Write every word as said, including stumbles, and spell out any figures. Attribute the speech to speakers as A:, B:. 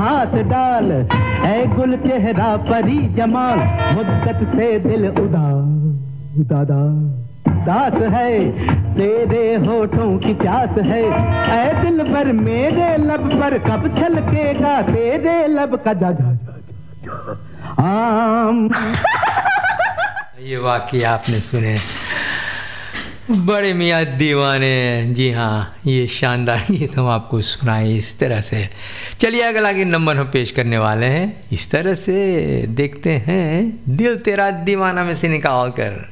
A: हाथ डाल, ऐ गुल चेहरा परी जमाल, मुद्दत से दिल उदास दादा दास है, तेरे होठों की प्यास है, ऐ दिल पर मेरे लब पर कब छलकेगा तेरे लब का जा जा जा आम।
B: ये वाकई आपने सुने बड़े मियाँ दीवाने। जी हाँ, ये शानदार गीत हम आपको सुनाए इस तरह से। चलिए अगला गीत नंबर हम पेश करने वाले हैं इस तरह से, देखते हैं दिल तेरा दीवाना में से निकाल कर।